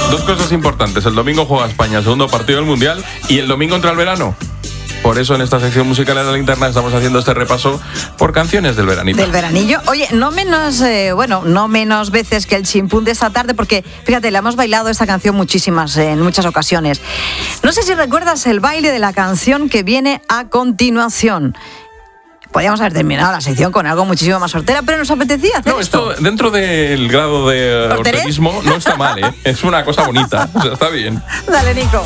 Dos cosas importantes. El domingo juega España, segundo partido del Mundial, y el domingo entra el verano. Por eso en esta sección musical de la linterna estamos haciendo este repaso por canciones del veranito. Del veranillo. Oye, no menos veces que el chimpún de esta tarde, porque fíjate, le hemos bailado esta canción en muchas ocasiones. No sé si recuerdas el baile de la canción que viene a continuación. Podríamos haber terminado la sección con algo muchísimo más hortera, pero nos apetecía hacer esto dentro del grado de horterismo no está mal, ¿eh? Es una cosa bonita, o sea, está bien. Dale, Nico.